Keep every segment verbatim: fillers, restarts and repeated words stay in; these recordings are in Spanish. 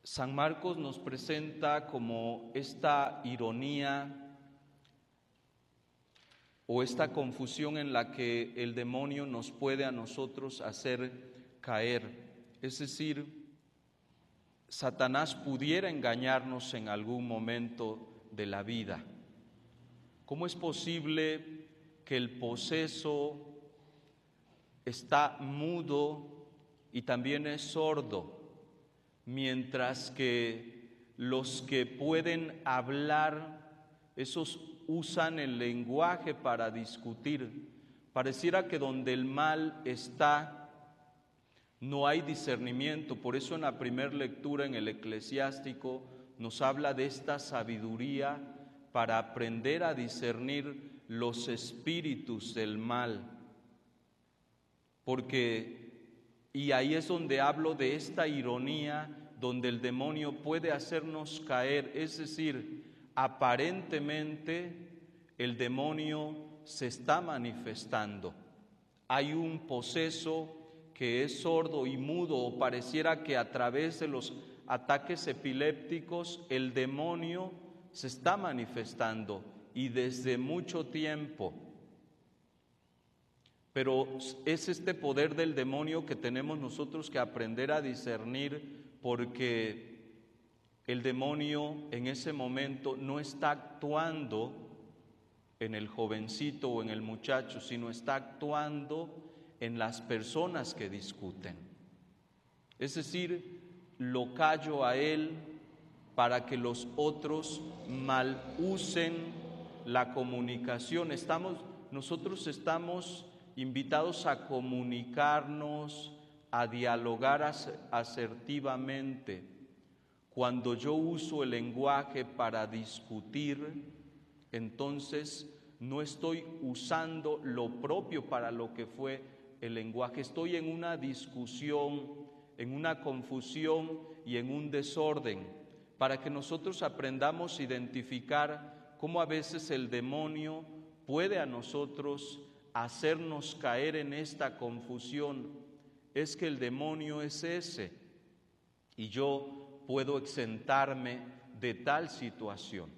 San Marcos nos presenta como esta ironía o esta confusión en la que el demonio nos puede a nosotros hacer caer. Es decir, Satanás pudiera engañarnos en algún momento de la vida. ¿Cómo es posible que el poseso está mudo y también es sordo, mientras que los que pueden hablar, esos usan el lenguaje para discutir? Pareciera que donde el mal está, no hay discernimiento. Por eso en la primera lectura en el Eclesiástico nos habla de esta sabiduría para aprender a discernir los espíritus del mal. Porque, y ahí es donde hablo de esta ironía, donde el demonio puede hacernos caer, es decir, aparentemente el demonio se está manifestando. Hay un poseso que es sordo y mudo, o pareciera que a través de los ataques epilépticos el demonio se está manifestando, y desde mucho tiempo. Pero es este poder del demonio que tenemos nosotros que aprender a discernir, porque el demonio en ese momento no está actuando en el jovencito o en el muchacho, sino está actuando en las personas que discuten. Es decir, lo callo a él para que los otros mal usen la comunicación. Estamos, nosotros estamos invitados a comunicarnos, a dialogar asertivamente. Cuando yo uso el lenguaje para discutir, entonces no estoy usando lo propio para lo que fue el lenguaje. Estoy en una discusión, en una confusión y en un desorden, para que nosotros aprendamos a identificar cómo a veces el demonio puede a nosotros hacernos caer en esta confusión. Es que el demonio es ese, y yo puedo exentarme de tal situación.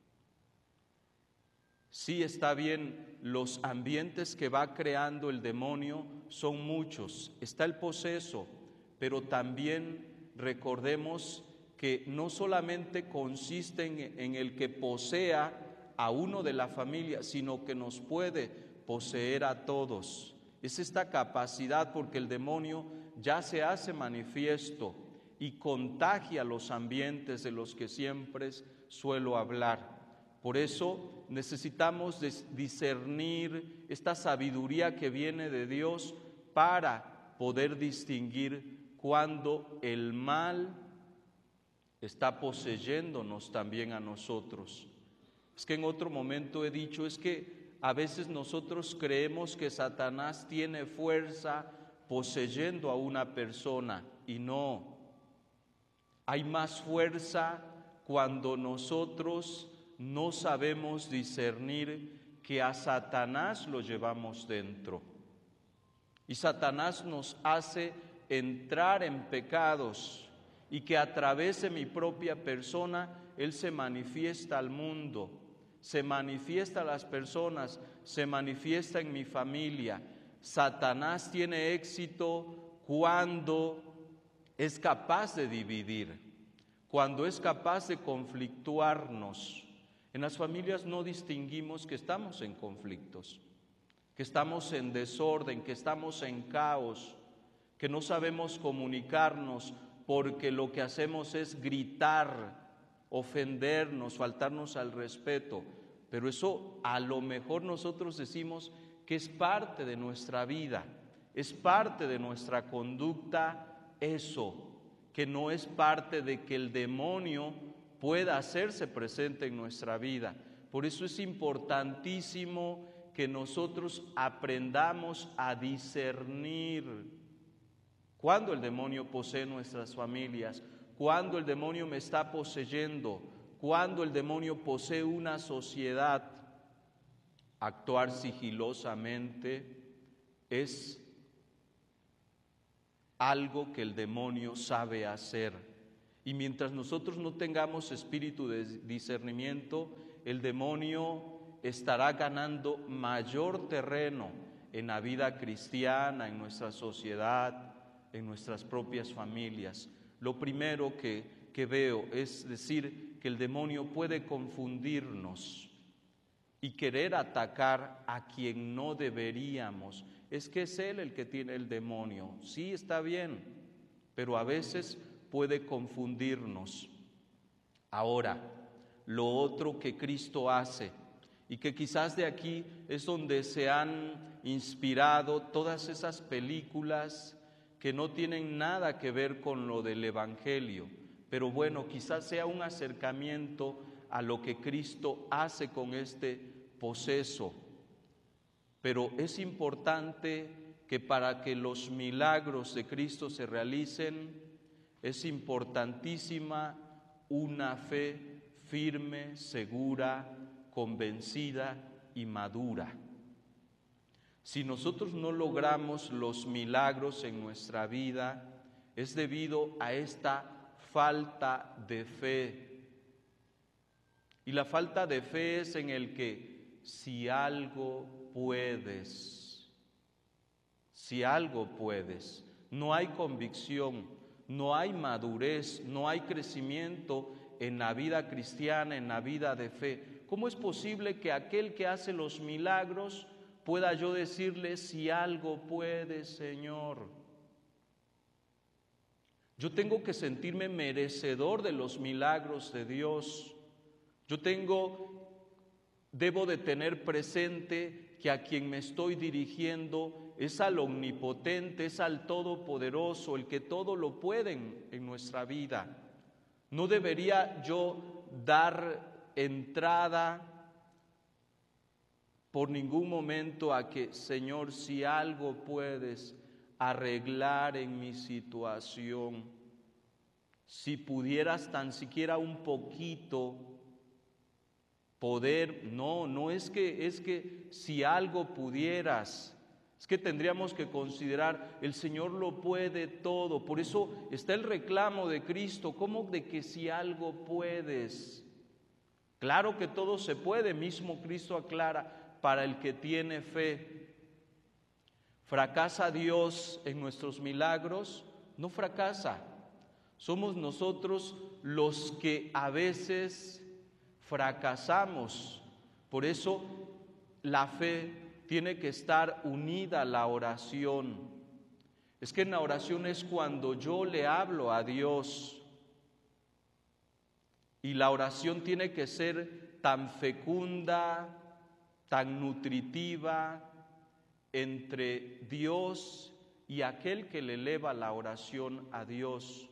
Sí, está bien, los ambientes que va creando el demonio son muchos. Está el poseso, pero también recordemos que no solamente consiste en, en el que posea a uno de la familia, sino que nos puede poseer a todos. Es esta capacidad, porque el demonio ya se hace manifiesto y contagia los ambientes de los que siempre suelo hablar. Por eso necesitamos discernir esta sabiduría que viene de Dios para poder distinguir cuando el mal está poseyéndonos también a nosotros. Es que en otro momento he dicho, es que a veces nosotros creemos que Satanás tiene fuerza poseyendo a una persona, y no. Hay más fuerza cuando nosotros no sabemos discernir que a Satanás lo llevamos dentro. Y Satanás nos hace entrar en pecados, y que a través de mi propia persona Él se manifiesta al mundo, se manifiesta a las personas, se manifiesta en mi familia. Satanás tiene éxito cuando es capaz de dividir, cuando es capaz de conflictuarnos. En las familias no distinguimos que estamos en conflictos, que estamos en desorden, que estamos en caos, que no sabemos comunicarnos porque lo que hacemos es gritar, ofendernos, faltarnos al respeto. Pero eso a lo mejor nosotros decimos que es parte de nuestra vida, es parte de nuestra conducta, eso, que no es parte de que el demonio pueda hacerse presente en nuestra vida. Por eso es importantísimo que nosotros aprendamos a discernir cuando el demonio posee nuestras familias, cuando el demonio me está poseyendo, cuando el demonio posee una sociedad. Actuar sigilosamente es algo que el demonio sabe hacer. Y mientras nosotros no tengamos espíritu de discernimiento, el demonio estará ganando mayor terreno en la vida cristiana, en nuestra sociedad, en nuestras propias familias. Lo primero que, que veo es decir que el demonio puede confundirnos y querer atacar a quien no deberíamos. Es que es él el que tiene el demonio. Sí, está bien, pero a veces puede confundirnos. Ahora, lo otro que Cristo hace, y que quizás de aquí es donde se han inspirado todas esas películas que no tienen nada que ver con lo del Evangelio, pero bueno, quizás sea un acercamiento a lo que Cristo hace con este poseso. Pero es importante que para que los milagros de Cristo se realicen, es importantísima una fe firme, segura, convencida y madura. Si nosotros no logramos los milagros en nuestra vida, es debido a esta falta de fe. Y la falta de fe es en el que si algo puedes, si algo puedes, no hay convicción, no hay madurez, no hay crecimiento en la vida cristiana, en la vida de fe. ¿Cómo es posible que aquel que hace los milagros pueda yo decirle si algo puede, Señor? Yo tengo que sentirme merecedor de los milagros de Dios. Yo tengo, debo de tener presente que a quien me estoy dirigiendo es al omnipotente, es al todopoderoso, el que todo lo puede en, en nuestra vida. No debería yo dar entrada por ningún momento a que, Señor, si algo puedes arreglar en mi situación, si pudieras tan siquiera un poquito poder, no, no es que, es que si algo pudieras, es que tendríamos que considerar, el Señor lo puede todo. Por eso está el reclamo de Cristo, ¿cómo de que si algo puedes? Claro que todo se puede, mismo Cristo aclara, para el que tiene fe. ¿Fracasa Dios en nuestros milagros? No fracasa. Somos nosotros los que a veces fracasamos. Por eso la fe tiene que estar unida a la oración. Es que en la oración es cuando yo le hablo a Dios. Y la oración tiene que ser tan fecunda, tan nutritiva entre Dios y aquel que le eleva la oración a Dios.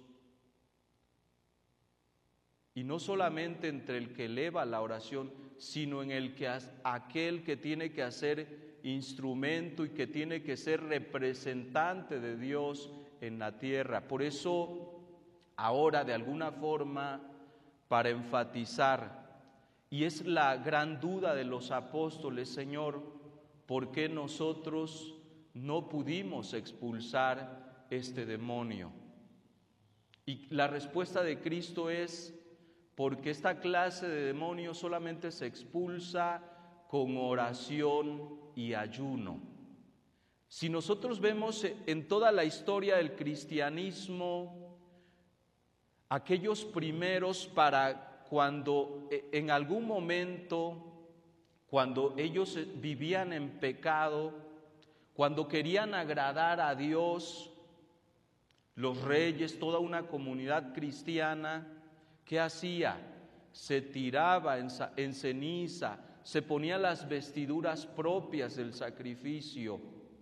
Y no solamente entre el que eleva la oración, sino en el que aquel que tiene que hacer instrumento y que tiene que ser representante de Dios en la tierra. Por eso, ahora de alguna forma, para enfatizar, y es la gran duda de los apóstoles, Señor, ¿por qué nosotros no pudimos expulsar este demonio? Y la respuesta de Cristo es, porque esta clase de demonios solamente se expulsa con oración y ayuno. Si nosotros vemos en toda la historia del cristianismo, aquellos primeros para cuando en algún momento, cuando ellos vivían en pecado, cuando querían agradar a Dios, los reyes, toda una comunidad cristiana, ¿qué hacía? Se tiraba en, en ceniza, se ponía las vestiduras propias del sacrificio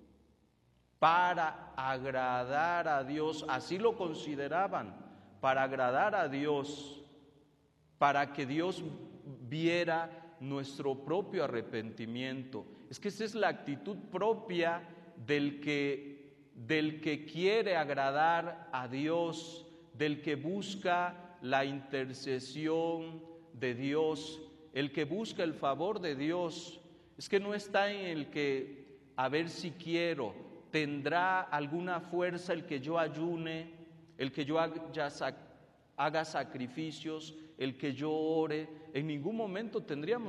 para agradar a Dios, así lo consideraban, para agradar a Dios, para que Dios viera nuestro propio arrepentimiento. Es que esa es la actitud propia del que, del que quiere agradar a Dios, del que busca la intercesión de Dios, el que busca el favor de Dios. Es que no está en el que, a ver si quiero, tendrá alguna fuerza el que yo ayune, el que yo haya haga sacrificios, el que yo ore, en ningún momento tendríamos